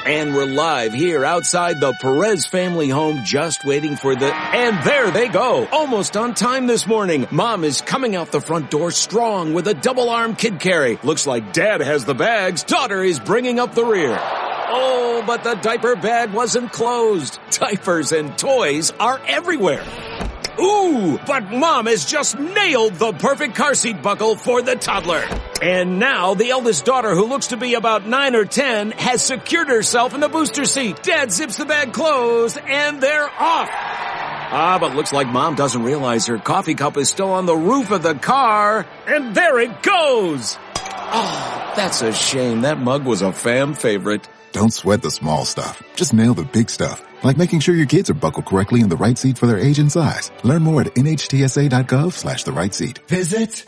And we're live here outside the Perez family home, just waiting for and there they go. Almost on time this morning. Mom is coming out the front door strong with a double-arm kid carry. Looks like Dad has the bags. Daughter is bringing up the rear. Oh, but the diaper bag wasn't closed. Diapers and toys are everywhere. Ooh, but Mom has just nailed the perfect car seat buckle for the toddler. And now the eldest daughter, who looks to be about 9 or 10, has secured herself in the booster seat. Dad zips the bag closed, and they're off. But looks like Mom doesn't realize her coffee cup is still on the roof of the car. And there it goes. Oh, that's a shame. That mug was a fam favorite. Don't sweat the small stuff. Just nail the big stuff. Like making sure your kids are buckled correctly in the right seat for their age and size. Learn more at nhtsa.gov/the right seat. Visit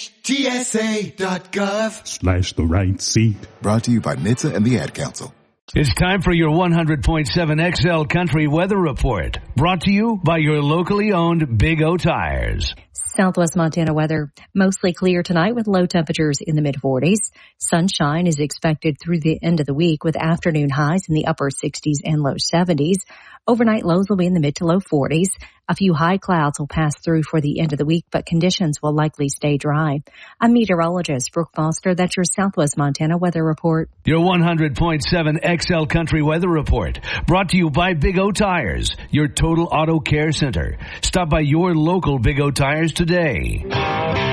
nhtsa.gov/the right seat. Brought to you by NHTSA and the Ad Council. It's time for your 100.7 XL Country Weather Report. Brought to you by your locally owned Big O Tires. Southwest Montana weather, mostly clear tonight with low temperatures in the mid-40s. Sunshine is expected through the end of the week with afternoon highs in the upper 60s and low 70s. Overnight lows will be in the mid to low 40s. A few high clouds will pass through for the end of the week, but conditions will likely stay dry. I'm meteorologist Brooke Foster. That's your Southwest Montana weather report. Your 100.7 XL Country Weather Report, brought to you by Big O Tires, your total auto care center. Stop by your local Big O Tires today.